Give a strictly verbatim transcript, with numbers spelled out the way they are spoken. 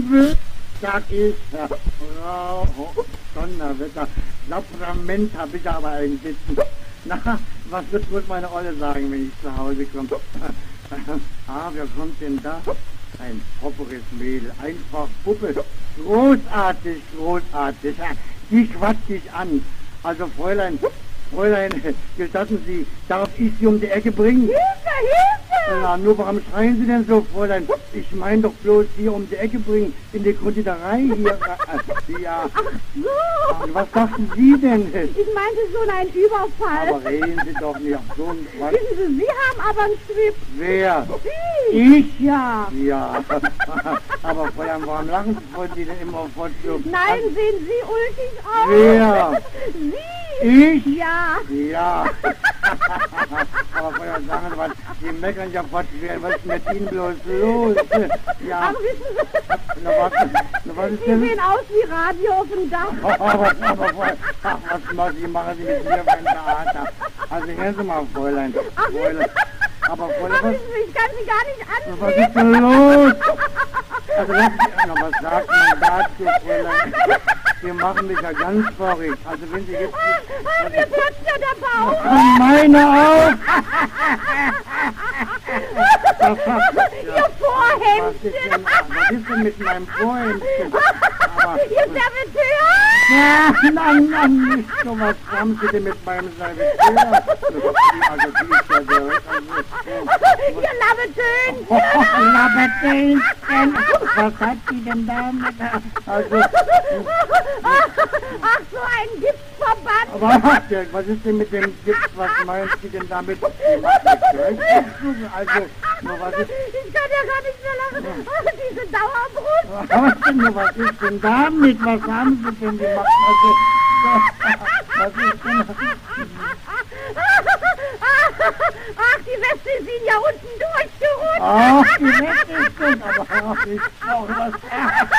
Liebe, sag ich, Frau Donnerwetter, Sakrament hab ich aber einsitzen. Na, was wird wohl meine Olle sagen, wenn ich zu Hause komme? Ah, wer kommt denn da? Ein properes Mädel, einfach Puppe. Großartig, großartig. Die quatscht dich an. Also, Fräulein, Fräulein, gestatten Sie, darf ich Sie um die Ecke bringen? Hilfe, Hilfe! Na, nur warum schreien Sie denn so, Fräulein? Ich meine doch bloß hier um die Ecke bringen, in die Konditorei hier. Äh, ja. Ach so! Und was dachten Sie denn? Ich meinte schon einen Überfall. Aber reden Sie doch nicht. Ach, so ein Quatsch. Wissen Sie, Sie haben aber einen Strip. Wer? Sie! Ich? Ja. Ja. Aber Fräulein, warum lachen Sie vor Sie denn immer fort so? Nein, sehen Sie ulkig aus. Wer? Sie! Ich? Ja. Ja. Aber Fräulein, sagen Sie was, Sie meckern ja fortwährend. Was ist mit Ihnen bloß los? Ja. Aber wissen Sie, Na, was, na, was ist Sie denn? sehen aus wie Radio auf dem Dach. Oh, aber, aber, Fräulein, ach, was machen Sie, machen Sie mit mir für ein Theater? Also, hören Sie mal, Fräulein. Ach, Fräulein. Aber, Fräulein, Aber was, wissen Sie, ich kann Sie gar nicht was ansehen. ist denn los? Also, lassen Sie, na, was sagt man dazu, Fräulein? Sie machen mich ja ganz verrückt. Also, wenn Sie jetzt... Ah, mir platzt ja der Bauch. Oh, meine auch! Ihr Was ist, Vorhemdchen. denn, was ist denn mit meinem Vorhemdchen? Aber, Ihr Serviteur. ja, nein, nein, nicht so was haben Sie denn mit meinem Serviteur? Also, die ist ja so... Also, Ihr Labbetön. oh, Labertänchen! Was hat sie denn damit? Also, Ach, so ein Gipsverband. aber was ist denn mit dem Gips? Was meint sie denn damit? Sie macht mich gleich. Also, nur was ist... Ich kann ja gar nicht mehr lachen. Ach, diese Dauerbrust. Was denn, nur was ist denn damit? Was haben sie denn gemacht? Also, was ist denn... Ach, die Weste ist Ihnen ja unten durchgerutscht. Ach, die Wette ist denn... Aber ach, ich schau was...